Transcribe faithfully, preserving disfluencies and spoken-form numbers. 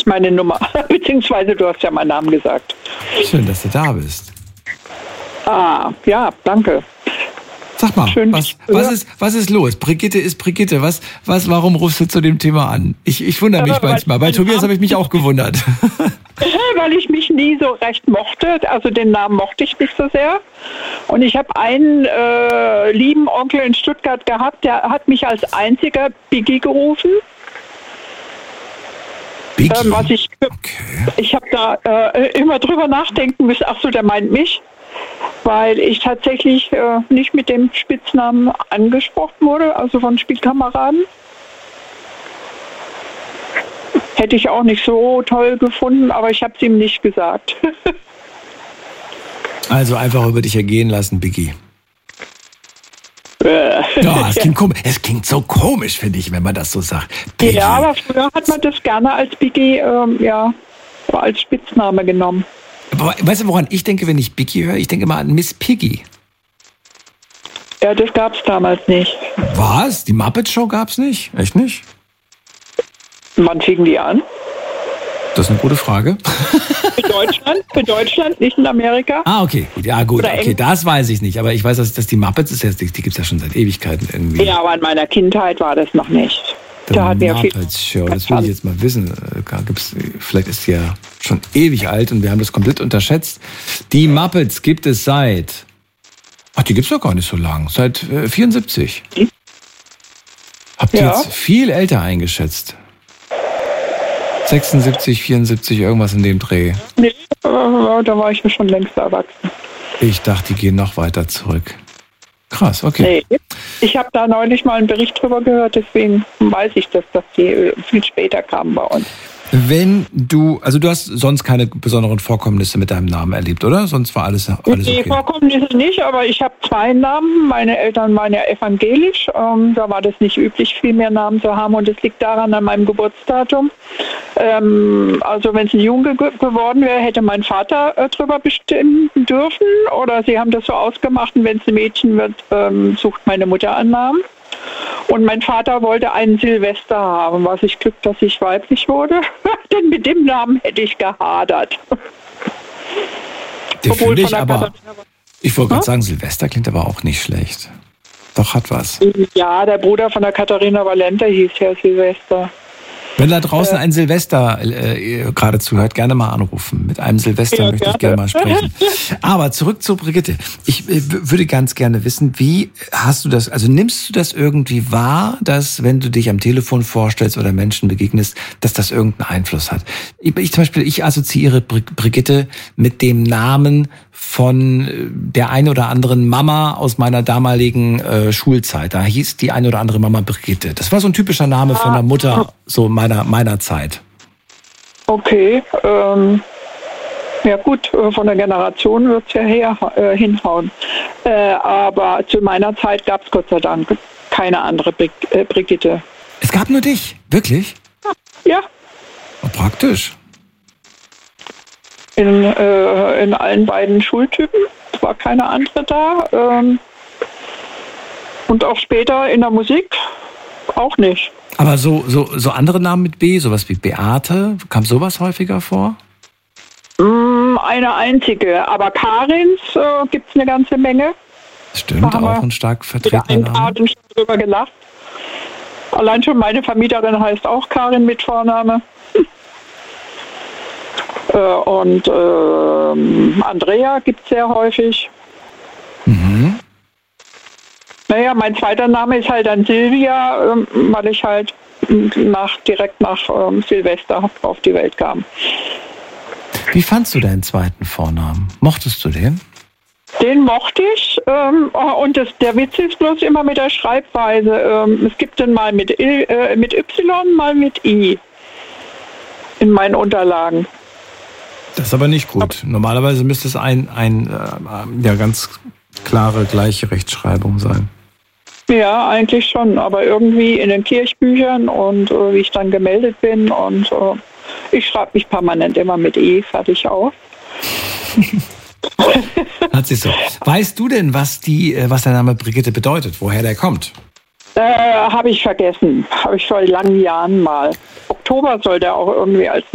ist meine Nummer. Beziehungsweise du hast ja meinen Namen gesagt. Schön, dass du da bist. Ah, ja, danke. Sag mal, Schön, was, was, ist, was ist los? Brigitte ist Brigitte. Was, was, warum rufst du zu dem Thema an? Ich, ich wundere mich ja, manchmal. Bei Tobias habe ich mich auch gewundert. Weil ich mich nie so recht mochte. Also den Namen mochte ich nicht so sehr. Und ich habe einen äh, lieben Onkel in Stuttgart gehabt, der hat mich als einziger Biggie gerufen. Biggie? Ähm, was ich okay. ich habe da äh, immer drüber nachdenken müssen. Ach so, der meint mich. Weil ich tatsächlich äh, nicht mit dem Spitznamen angesprochen wurde, also von Spielkameraden. Hätte ich auch nicht so toll gefunden, aber ich habe es ihm nicht gesagt. Also einfach über dich ergehen lassen, Biggie. Äh. Ja, es klingt komisch. Es klingt so komisch, finde ich, wenn man das so sagt. Biggie. Ja, aber früher hat man das gerne als Biggie, ähm, ja, als Spitzname genommen. Aber weißt du, woran ich denke, wenn ich Biggie höre? Ich denke immer an Miss Piggy. Ja, das gab's damals nicht. Was? Die Muppet Show gab's nicht? Echt nicht? Wann fingen die an? Das ist eine gute Frage. Für Deutschland? Für Deutschland, nicht in Amerika? Ah, okay. Ja, gut. Oder Okay, das weiß ich nicht. Aber ich weiß, dass, dass die Muppets, ist jetzt, die, die gibt's ja schon seit Ewigkeiten irgendwie. Ja, aber in meiner Kindheit war das noch nicht. Da hat ja viel. Show, das will ich jetzt mal wissen. Gibt's, vielleicht ist sie ja schon ewig alt und wir haben das komplett unterschätzt. Die Muppets gibt es seit. Ach, die gibt's doch gar nicht so lang. Seit äh, vierundsiebzig. Hm? Habt ihr Ja. jetzt viel älter eingeschätzt? sechsundsiebzig, vierundsiebzig, irgendwas in dem Dreh. Nee, äh, da war ich mir schon längst erwachsen. Ich dachte, die gehen noch weiter zurück. Krass, okay. Nee, ich habe da neulich mal einen Bericht drüber gehört, deswegen weiß ich, dass das die viel später kamen bei uns. Wenn du, also du hast sonst keine besonderen Vorkommnisse mit deinem Namen erlebt, oder? Sonst war alles, alles okay. Nee, Vorkommnisse nicht, aber ich habe zwei Namen. Meine Eltern waren ja evangelisch. Ähm, da war das nicht üblich, viel mehr Namen zu haben. Und das liegt daran, an meinem Geburtsdatum. Ähm, also wenn es ein Junge ge- geworden wäre, hätte mein Vater äh, drüber bestimmen dürfen. Oder sie haben das so ausgemacht, und wenn es ein Mädchen wird, ähm, sucht meine Mutter einen Namen. Und mein Vater wollte einen Silvester haben, was ich Glück, dass ich weiblich wurde. Denn mit dem Namen hätte ich gehadert. Der Obwohl finde ich von der aber, Katharina- ich wollte Hm? gerade sagen, Silvester klingt aber auch nicht schlecht. Doch, hat was. Ja, der Bruder von der Katharina Valente hieß ja Silvester. Wenn da draußen Äh. ein Silvester äh, gerade zuhört, gerne mal anrufen. Mit einem Silvester Ja, möchte ich gerne. gerne mal sprechen. Aber zurück zu Brigitte. Ich äh, w- würde ganz gerne wissen, wie hast du das, also nimmst du das irgendwie wahr, dass wenn du dich am Telefon vorstellst oder Menschen begegnest, dass das irgendeinen Einfluss hat? Ich, ich zum Beispiel, ich assoziiere Bri- Brigitte mit dem Namen von äh, der einen oder anderen Mama aus meiner damaligen äh, Schulzeit. Da hieß die eine oder andere Mama Brigitte. Das war so ein typischer Name von der Mutter, so meiner meiner Zeit. Okay, ähm, ja gut, äh, von der Generation wird es ja her, äh, hinhauen. Äh, aber zu meiner Zeit gab es Gott sei Dank keine andere Brig- äh, Brigitte. Es gab nur dich, wirklich? Ja, Oh, praktisch. in, äh, in allen beiden Schultypen. Es war keine andere da. Ähm, und auch später in der Musik auch nicht. Aber so so so andere Namen mit B, sowas wie Beate, kam sowas häufiger vor? Mm, eine einzige, aber Karins äh, gibt es eine ganze Menge. Stimmt, Da haben wir auch ein stark Wieder vertretener ein Name. Abend schon drüber gelacht. Allein schon meine Vermieterin heißt auch Karin mit Vorname. äh, und ähm, Andrea gibt es sehr häufig. Mhm. Naja, mein zweiter Name ist halt dann Silvia, ähm, weil ich halt nach, direkt nach ähm, Silvester auf die Welt kam. Wie fandst du deinen zweiten Vornamen? Mochtest du den? Den mochte ich ähm, und das, der Witz ist bloß immer mit der Schreibweise. Ähm, es gibt den mal mit, I, äh, mit Y, mal mit I in meinen Unterlagen. Das ist aber nicht gut. Normalerweise müsste es ein, ein äh, ja, ganz klare, gleiche Rechtschreibung sein. Ja, eigentlich schon, aber irgendwie in den Kirchbüchern und äh, wie ich dann gemeldet bin und äh, ich schreibe mich permanent immer mit E, fertig auf. Hat sich so. Weißt du denn, was die, was der Name Brigitte bedeutet, woher der kommt? Äh, habe ich vergessen, habe ich vor langen Jahren mal. Oktober soll der auch irgendwie als